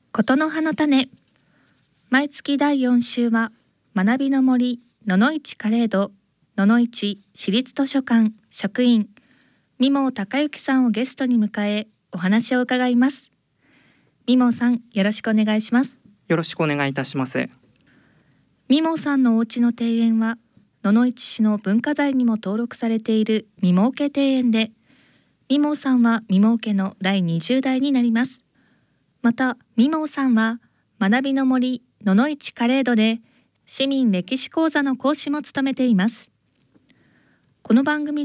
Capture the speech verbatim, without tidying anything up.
ことの葉の種。毎月だいよん週は学びの森野々市カレード野々市市立図書館職員三毛隆之さんをゲストに迎えお話を伺います。三毛さん、よろしくお願いします。 よろしくお願いいたします。 三毛さんのお家の庭園は野々市市の文化財にも登録されている三毛家庭園で、三毛さんは三毛家のだいにじゅう代になります。また三毛さんは学びの森野々市カレードで市民歴史講座の講師も務めています。この番組